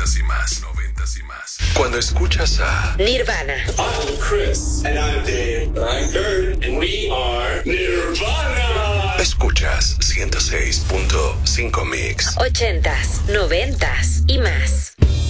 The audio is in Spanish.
Noventas y más. Noventas y más. Cuando escuchas a Nirvana. I'm Chris. And I'm Dave. I'm Kurt. And we are Nirvana. escuchas 106.5 Mix. 80s, 90s y más.